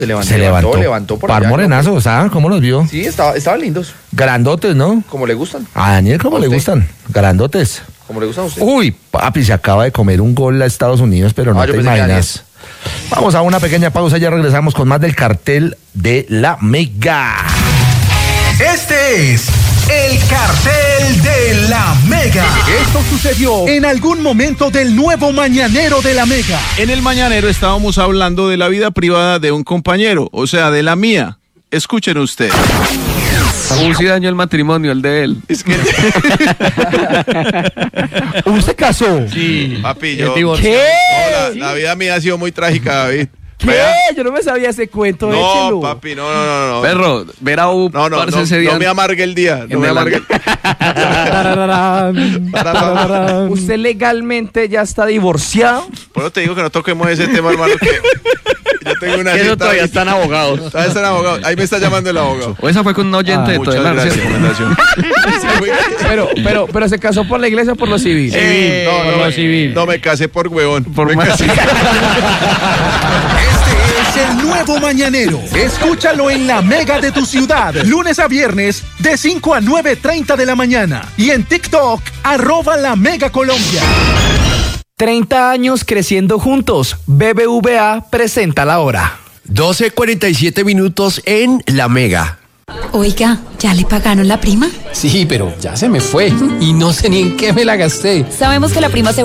Se levantó por allá. Morenazo, ¿saben cómo los vio? Sí, estaban lindos. Grandotes, ¿no? Como le gustan. A Daniel, ¿cómo le gustan? Grandotes. Como le gustan a usted. Uy, papi, se acaba de comer un gol a Estados Unidos, pero no te imaginas. Vamos a una pequeña pausa, ya regresamos con más del cartel de la Mega. Este es el cartel de la Mega. Esto sucedió en algún momento del nuevo mañanero de la Mega. En el mañanero estábamos hablando de la vida privada de un compañero, o sea, de la mía. Escuchen ustedes. Sí dañó el matrimonio, el de él. Es que... ¿Usted se casó? Sí. Papi, yo... ¿Qué? No, la vida mía ha sido muy trágica, David. ¿Qué? ¿Vea? Yo no me sabía ese cuento. No, échelo. papi, no. Perro, ver a U parce ese día. No me amargue el día. No me amargue. Usted legalmente ya está divorciado. Por eso te digo que no toquemos ese tema, hermano, que yo tengo una Eso cita todavía ahí. están abogados. Todavía están abogados. Ahí me está llamando el abogado. O esa fue con un oyente de Muchas Todelar, gracias, ¿cierto? recomendación. Pero se casó por la iglesia o por lo civil. No me casé por huevón. Por Me más. casé. Este es el nuevo mañanero. Escúchalo en la Mega de tu ciudad. Lunes a viernes de 5 a 9:30 de la mañana. Y en TikTok, @la Mega Colombia. 30 años creciendo juntos. BBVA presenta la hora. 12:47 minutos en La Mega. Oiga, ¿ya le pagaron la prima? Sí, pero ya se me fue y no sé ni en qué me la gasté. Sabemos que la prima se